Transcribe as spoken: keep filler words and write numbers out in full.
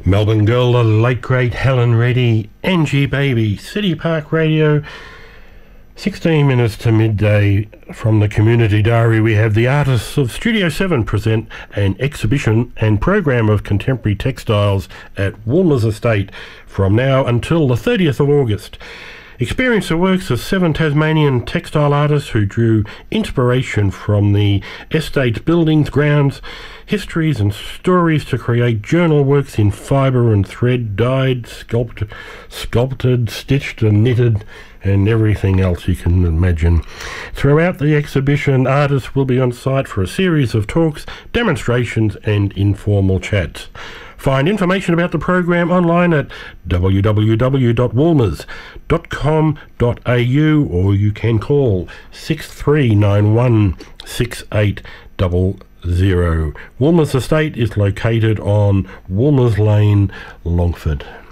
Melbourne girl, the late great Helen Reddy, N G Baby, City Park Radio. sixteen minutes to midday. From the Community Diary, we have the artists of Studio seven present an exhibition and program of contemporary textiles at Woolmers Estate from now until the thirtieth of August. Experience the works of seven Tasmanian textile artists who drew inspiration from the estate's buildings, grounds, histories and stories to create journal works in fibre and thread, dyed, sculpted, sculpted, stitched and knitted, and everything else you can imagine. Throughout the exhibition, artists will be on site for a series of talks, demonstrations and informal chats. Find information about the program online at w w w dot woolmers dot com dot a u or you can call six three nine one six eight zero zero. Woolmers Estate is located on Woolmers Lane, Longford.